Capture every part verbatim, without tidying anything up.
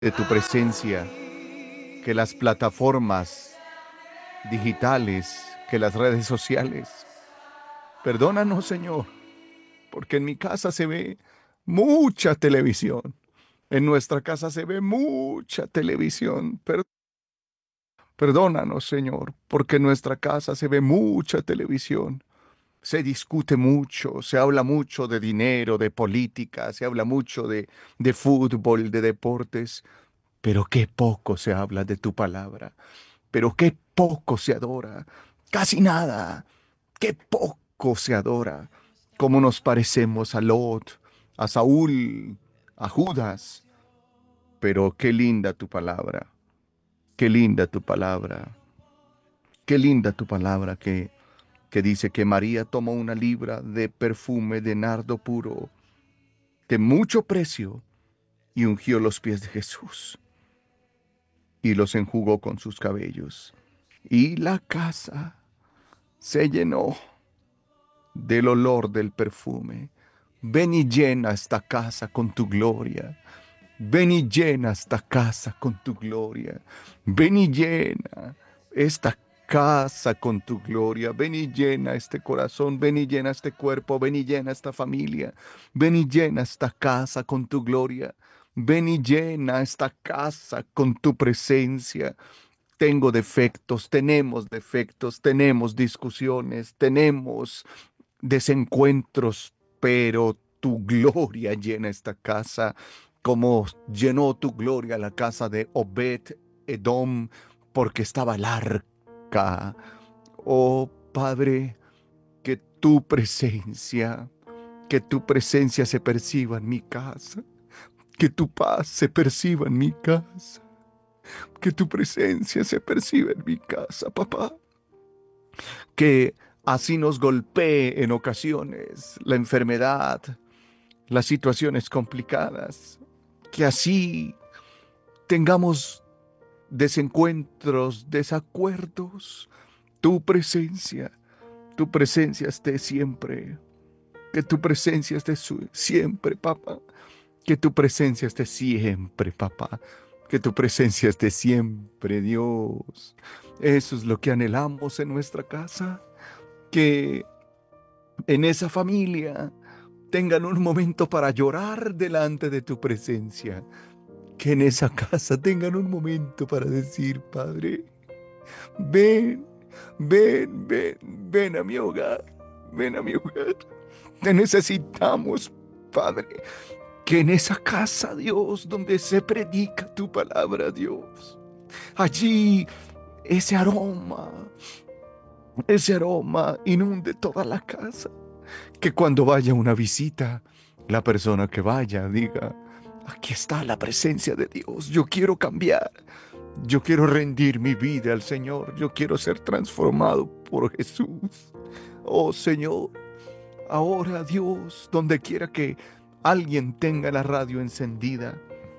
de tu presencia, que las plataformas digitales, que las redes sociales. Perdónanos, Señor, porque en mi casa se ve mucha televisión. En nuestra casa se ve mucha televisión. Per- perdónanos, Señor, porque en nuestra casa se ve mucha televisión. Se discute mucho, se habla mucho de dinero, de política, se habla mucho de, de fútbol, de deportes, pero qué poco se habla de tu palabra, pero qué poco se adora, casi nada, qué poco se adora, cómo nos parecemos a Lot, a Saúl, a Judas, pero qué linda tu palabra, qué linda tu palabra, qué linda tu palabra que, que dice que María tomó una libra de perfume de nardo puro, de mucho precio, y ungió los pies de Jesús y los enjugó con sus cabellos. Y la casa se llenó del olor del perfume. Ven y llena esta casa con tu gloria. Ven y llena esta casa con tu gloria. Ven y llena esta casa con tu gloria. Ven y llena este corazón. Ven y llena este cuerpo. Ven y llena esta familia. Ven y llena esta casa con tu gloria. Ven y llena esta casa con tu presencia. Tengo defectos, tenemos defectos, tenemos discusiones, tenemos desencuentros, pero tu gloria llena esta casa, como llenó tu gloria la casa de Obed Edom, porque estaba el arca. Oh Padre, que tu presencia, que tu presencia se perciba en mi casa, que tu paz se perciba en mi casa, que tu presencia se perciba en mi casa, papá. Que así nos golpee en ocasiones la enfermedad, las situaciones complicadas, que así tengamos desencuentros, desacuerdos, tu presencia, tu presencia esté siempre, que tu presencia esté su- siempre, papá, que tu presencia esté siempre, papá, que tu presencia esté siempre, Dios. Eso es lo que anhelamos en nuestra casa, que en esa familia tengan un momento para llorar delante de tu presencia. Que en esa casa tengan un momento para decir, Padre, ven, ven, ven, ven a mi hogar, ven a mi hogar. Te necesitamos, Padre. Que en esa casa, Dios, donde se predica tu palabra, Dios, allí ese aroma, ese aroma inunde toda la casa. Que cuando vaya una visita, la persona que vaya diga, aquí está la presencia de Dios, yo quiero cambiar, yo quiero rendir mi vida al Señor, yo quiero ser transformado por Jesús. Oh Señor, ahora Dios, donde quiera que alguien tenga la radio encendida,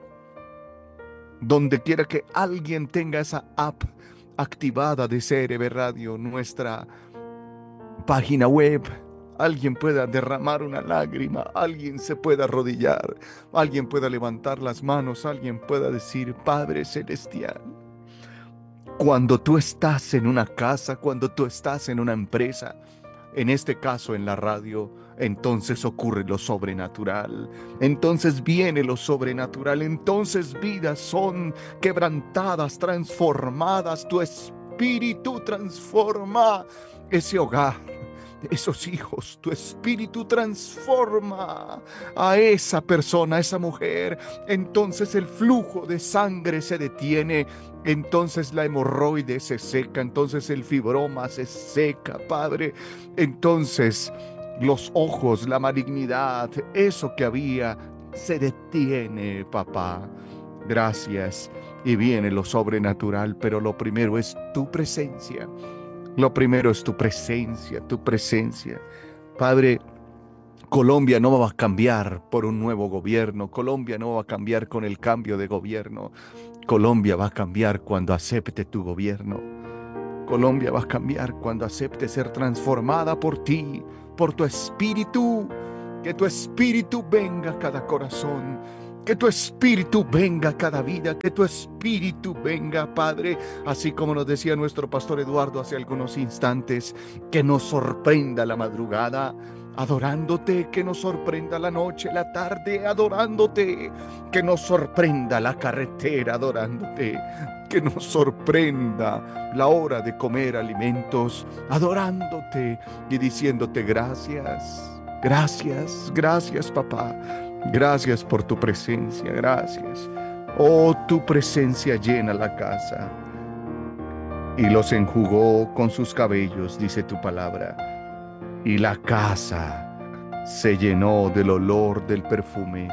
donde quiera que alguien tenga esa app activada de C R B Radio, nuestra página web, alguien pueda derramar una lágrima, alguien se pueda arrodillar, alguien pueda levantar las manos, alguien pueda decir, Padre Celestial, cuando tú estás en una casa, cuando tú estás en una empresa, en este caso en la radio, entonces ocurre lo sobrenatural, entonces viene lo sobrenatural, entonces vidas son quebrantadas, transformadas, tu espíritu transforma ese hogar, esos hijos, tu espíritu transforma a esa persona, a esa mujer. Entonces el flujo de sangre se detiene, entonces la hemorroide se seca, entonces el fibroma se seca, Padre. Entonces los ojos, la malignidad, eso que había, se detiene, papá. Gracias. Y viene lo sobrenatural, pero lo primero es tu presencia. Lo primero es tu presencia, tu presencia. Padre, Colombia no va a cambiar por un nuevo gobierno. Colombia no va a cambiar con el cambio de gobierno. Colombia va a cambiar cuando acepte tu gobierno. Colombia va a cambiar cuando acepte ser transformada por ti, por tu espíritu. Que tu espíritu venga a cada corazón. Que tu espíritu venga a cada vida, que tu espíritu venga, Padre, así como nos decía nuestro pastor Eduardo hace algunos instantes, que nos sorprenda la madrugada adorándote, que nos sorprenda la noche, la tarde adorándote, que nos sorprenda la carretera adorándote, que nos sorprenda la hora de comer alimentos adorándote y diciéndote gracias, gracias, gracias, papá. Gracias por tu presencia, gracias. Oh, tu presencia llena la casa y los enjugó con sus cabellos, dice tu palabra. Y la casa se llenó del olor del perfume.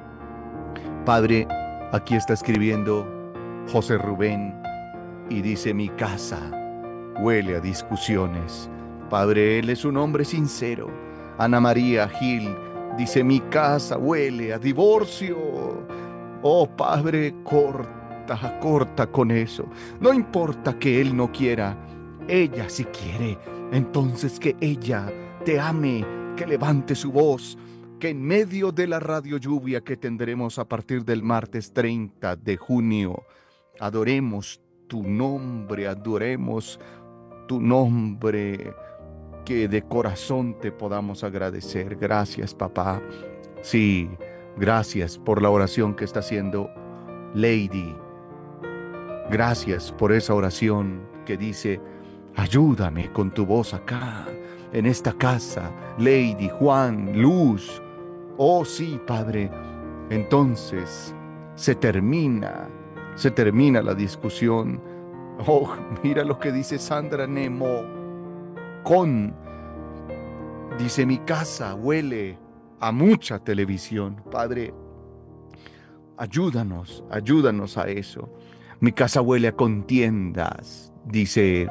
Padre, aquí está escribiendo José Rubén y dice: mi casa huele a discusiones. Padre, él es un hombre sincero. Ana María Gil dice: mi casa huele a divorcio. Oh, Padre, corta, corta con eso. No importa que él no quiera, ella sí quiere. Entonces que ella te ame, que levante su voz, que en medio de la radio lluvia que tendremos a partir del martes treinta de junio, adoremos tu nombre, adoremos tu nombre, que de corazón te podamos agradecer. Gracias, papá. Sí, gracias por la oración que está haciendo Lady. Gracias por esa oración que dice: ayúdame con tu voz acá, en esta casa, Lady, Juan, Luz. Oh sí, Padre. Entonces se termina, se termina la discusión. Oh, mira lo que dice Sandra Nemo. Con, dice: mi casa huele a mucha televisión. Padre, ayúdanos, ayúdanos a eso. Mi casa huele a contiendas, dice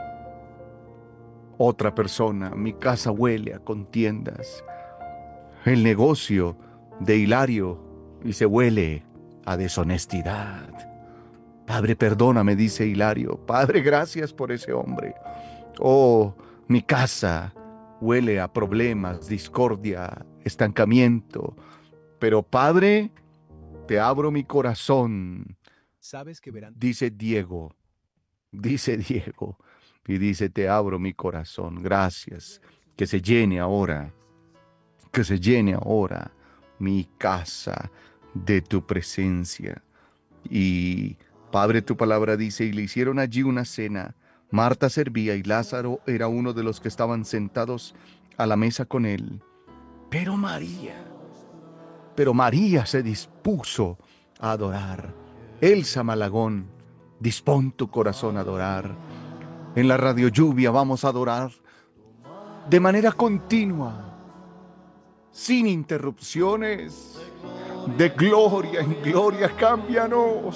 otra persona. Mi casa huele a contiendas. El negocio de Hilario y se huele a deshonestidad. Padre, perdóname, dice Hilario. Padre, gracias por ese hombre. Oh, mi casa huele a problemas, discordia, estancamiento. Pero Padre, te abro mi corazón. Sabes que verán. Dice Diego, dice Diego, y dice: te abro mi corazón. Gracias. Que se llene ahora, que se llene ahora mi casa de tu presencia. Y Padre, tu palabra dice: y le hicieron allí una cena. Marta servía y Lázaro era uno de los que estaban sentados a la mesa con él. Pero María, pero María se dispuso a adorar. Elsa Malagón, dispón tu corazón a adorar. En la radio lluvia vamos a adorar de manera continua, sin interrupciones, de gloria en gloria. Cámbianos.